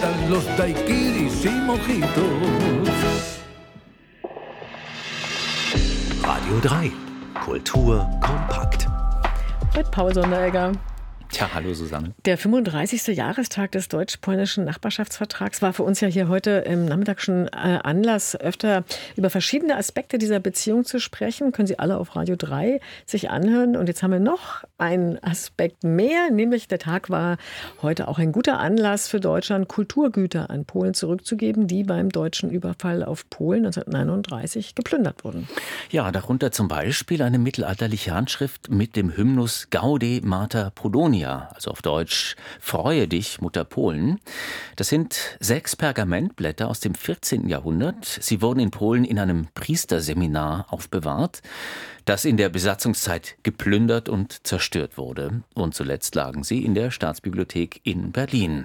encantan los daiquiris y mojitos. Radio 3. Kultur kompakt. Mit Paul Sonderegger. Tja, hallo Susanne. Der 35. Jahrestag des deutsch-polnischen Nachbarschaftsvertrags war für uns ja hier heute im Nachmittag schon Anlass, öfter über verschiedene Aspekte dieser Beziehung zu sprechen. Können Sie alle auf Radio 3 sich anhören. Und jetzt haben wir noch einen Aspekt mehr, nämlich der Tag war heute auch ein guter Anlass für Deutschland, Kulturgüter an Polen zurückzugeben, die beim deutschen Überfall auf Polen 1939 geplündert wurden. Ja, darunter zum Beispiel eine mittelalterliche Handschrift mit dem Hymnus Gaude Mater Polonia. Also auf Deutsch, freue dich, Mutter Polen. Das sind 6 Pergamentblätter aus dem 14. Jahrhundert. Sie wurden in Polen in einem Priesterseminar aufbewahrt, das in der Besatzungszeit geplündert und zerstört wurde. Und zuletzt lagen sie in der Staatsbibliothek in Berlin.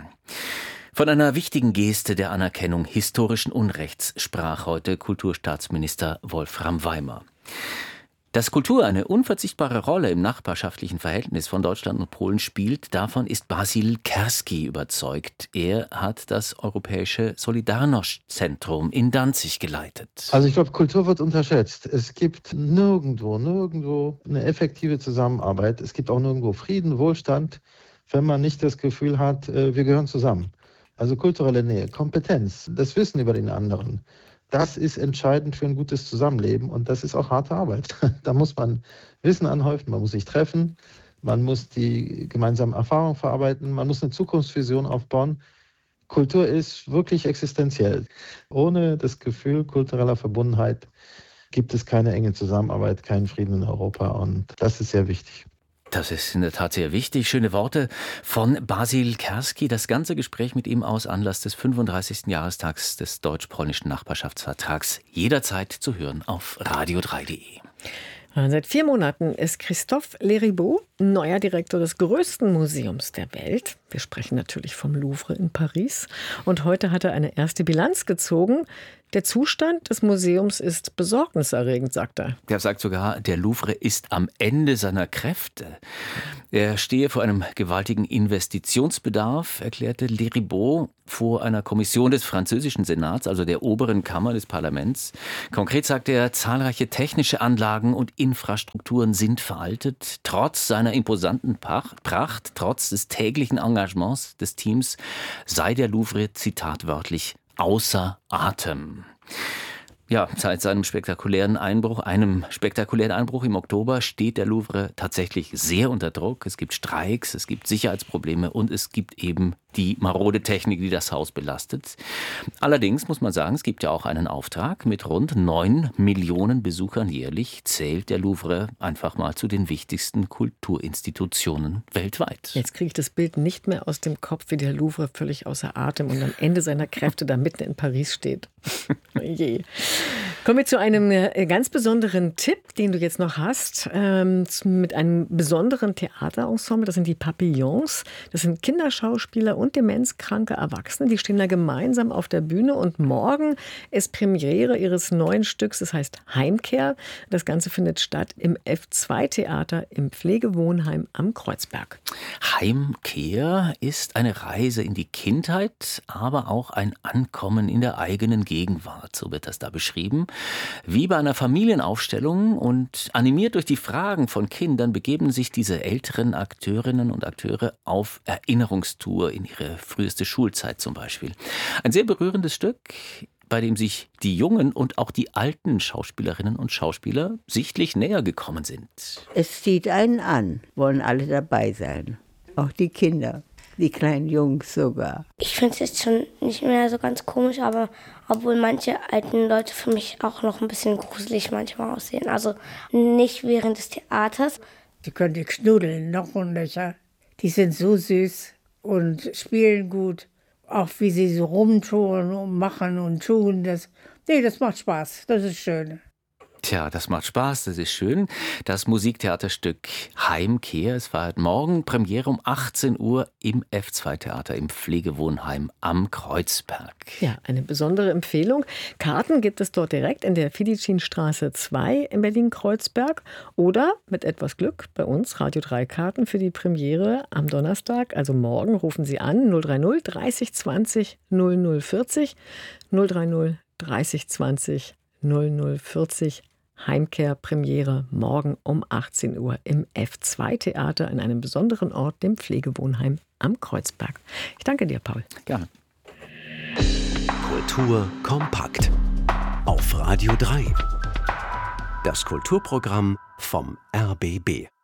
Von einer wichtigen Geste der Anerkennung historischen Unrechts sprach heute Kulturstaatsminister Wolfram Weimer. Dass Kultur eine unverzichtbare Rolle im nachbarschaftlichen Verhältnis von Deutschland und Polen spielt, davon ist Basil Kerski überzeugt. Er hat das Europäische Solidarność-Zentrum in Danzig geleitet. Also ich glaube, Kultur wird unterschätzt. Es gibt nirgendwo eine effektive Zusammenarbeit. Es gibt auch nirgendwo Frieden, Wohlstand, wenn man nicht das Gefühl hat, wir gehören zusammen. Also kulturelle Nähe, Kompetenz, das Wissen über den anderen. Das ist entscheidend für ein gutes Zusammenleben und das ist auch harte Arbeit. Da muss man Wissen anhäufen, man muss sich treffen, man muss die gemeinsamen Erfahrungen verarbeiten, man muss eine Zukunftsvision aufbauen. Kultur ist wirklich existenziell. Ohne das Gefühl kultureller Verbundenheit gibt es keine enge Zusammenarbeit, keinen Frieden in Europa und das ist sehr wichtig. Das ist in der Tat sehr wichtig. Schöne Worte von Basil Kerski. Das ganze Gespräch mit ihm aus Anlass des 35. Jahrestags des deutsch-polnischen Nachbarschaftsvertrags jederzeit zu hören auf radio3.de. Seit 4 Monaten ist Christophe Leribaud neuer Direktor des größten Museums der Welt. Wir sprechen natürlich vom Louvre in Paris. Und heute hat er eine erste Bilanz gezogen. Der Zustand des Museums ist besorgniserregend, sagt er. Er sagt sogar, der Louvre ist am Ende seiner Kräfte. Er stehe vor einem gewaltigen Investitionsbedarf, erklärte Leribaud vor einer Kommission des französischen Senats, also der oberen Kammer des Parlaments. Konkret sagt er, zahlreiche technische Anlagen und Infrastrukturen sind veraltet. Trotz seiner imposanten Pracht, trotz des täglichen Engagements des Teams, sei der Louvre, Zitat wörtlich, außer Atem. Ja, seit einem spektakulären Einbruch im Oktober steht der Louvre tatsächlich sehr unter Druck. Es gibt Streiks, es gibt Sicherheitsprobleme und es gibt eben die marode Technik, die das Haus belastet. Allerdings muss man sagen, es gibt ja auch einen Auftrag. Mit rund 9 Millionen Besuchern jährlich zählt der Louvre einfach mal zu den wichtigsten Kulturinstitutionen weltweit. Jetzt kriege ich das Bild nicht mehr aus dem Kopf, wie der Louvre völlig außer Atem und am Ende seiner Kräfte da mitten in Paris steht. Je. Kommen wir zu einem ganz besonderen Tipp, den du jetzt noch hast, mit einem besonderen Theaterensemble. Das sind die Papillons. Das sind Kinderschauspieler und demenzkranke Erwachsene. Die stehen da gemeinsam auf der Bühne und morgen ist Premiere ihres neuen Stücks. Das heißt Heimkehr. Das Ganze findet statt im F2-Theater im Pflegewohnheim am Kreuzberg. Heimkehr ist eine Reise in die Kindheit, aber auch ein Ankommen in der eigenen Gegenwart. So wird das da beschrieben. Wie bei einer Familienaufstellung und animiert durch die Fragen von Kindern begeben sich diese älteren Akteurinnen und Akteure auf Erinnerungstour in ihre früheste Schulzeit zum Beispiel. Ein sehr berührendes Stück, bei dem sich die jungen und auch die alten Schauspielerinnen und Schauspieler sichtlich näher gekommen sind. Es zieht einen an, wollen alle dabei sein, auch die Kinder. Die kleinen Jungs sogar. Ich finde es jetzt schon nicht mehr so ganz komisch, aber obwohl manche alten Leute für mich auch noch ein bisschen gruselig manchmal aussehen. Also nicht während des Theaters. Die können die knuddeln, noch und nöcher. Die sind so süß und spielen gut. Auch wie sie so rumtun und machen und tun. Das macht Spaß, das ist schön. Tja, das macht Spaß, das ist schön. Das Musiktheaterstück Heimkehr. Es war heute Morgen Premiere um 18 Uhr im F2-Theater im Pflegewohnheim am Kreuzberg. Ja, eine besondere Empfehlung. Karten gibt es dort direkt in der Filicin-Straße 2 in Berlin-Kreuzberg oder mit etwas Glück bei uns Radio 3 Karten für die Premiere am Donnerstag, also morgen, rufen Sie an 030 30 20 0040 030 30 20 0040. Heimkehr Premiere morgen um 18 Uhr im F2-Theater in einem besonderen Ort, dem Pflegewohnheim am Kreuzberg. Ich danke dir, Paul. Gerne. Kultur kompakt auf Radio 3. Das Kulturprogramm vom RBB.